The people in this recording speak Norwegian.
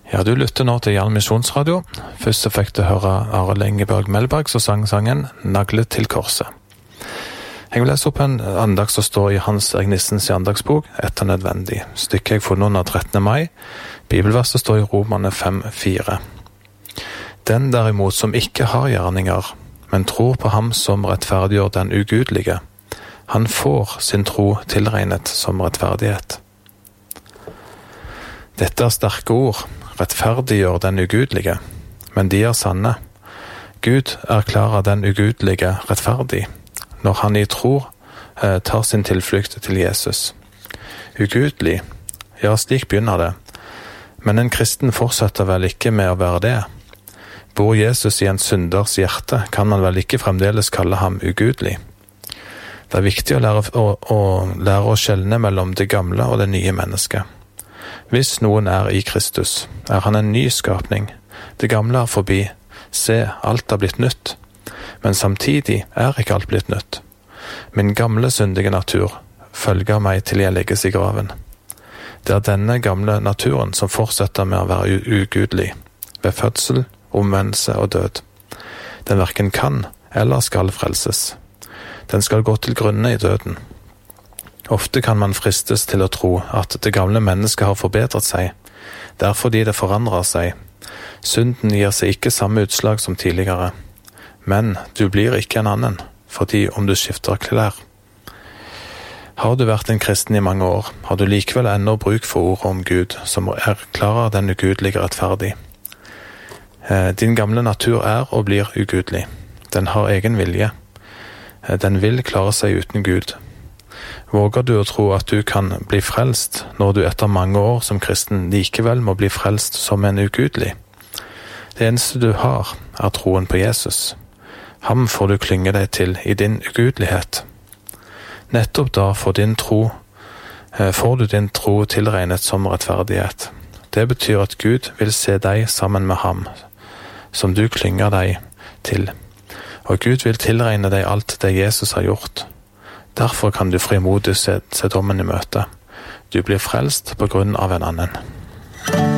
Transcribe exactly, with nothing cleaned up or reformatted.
Ja, du lytter nå til Jan Misjonsradio. Først så fikk du høre Arild Ingeborg Melberg som sang sangen «Naglet til korset». Jeg vil lese opp en andag som står i Hans Erik Nissens andagsbok, «Etter nødvendig». Stykket jeg funnet under trettende mai. Bibelverset står i Romerne fem fire. Den derimot som ikke har gjerninger, men tror på ham som rettferdiggjør den ugudelige, han får sin tro tilregnet som rettferdighet. Dette er sterke ord, rettferdiggjør den ugudelige, men de er sanne. Gud erklærer den ugudelige rettferdig, når han i tro eh, tar sin tilflukt til Jesus. Ugudelig, ja slik begynner det, men en kristen fortsetter vel ikke med å være det. Bor Jesus i en synders hjerte, kan man vel ikke fremdeles kalle ham ugudelig. Det er viktig å lære å, å, lære å skjelne mellom det gamle og det nye mennesket. Hvis noen er i Kristus, er han en ny skapning. Det gamle er forbi. Se, alt er blitt nytt. Men samtidig er ikke alt blitt nytt. Min gamle syndige natur følger meg til jeg legges i graven. Det er denne gamle naturen som fortsetter med å være ugudelig, ved fødsel, omvendelse og død. Den hverken kan eller skal frelses. Den skal gå til grunne i døden. Ofte kan man fristes til å tro at det gamle mennesket har forbedret seg. Det er fordi det forandrer seg. Synden gir seg ikke samme utslag som tidligere. Men du blir ikke en annen, fordi om du skifter klær. Har du vært en kristen i mange år, har du likevel ennå bruk for ordet om Gud, som erklarer den ugudelige rettferdig. Din gamle natur er og blir ugudelig. Den har egen vilje. Den vil klare seg uten Gud. Våger du å tro at du kan bli frelst når du etter mange år som kristen likevel må bli frelst som en ugudelig? Det eneste du har er troen på Jesus. Ham får du klynge deg til i din ugudelighet. Nettopp da får, din tro, får du din tro tilregnet som rettferdighet. Det betyr at Gud vil se deg sammen med ham, som du klynger deg til. Og Gud vil tilregne deg alt det Jesus har gjort. Derfor kan du frimodig se, se dommen i møte. Du blir frelst på grunn av en annen.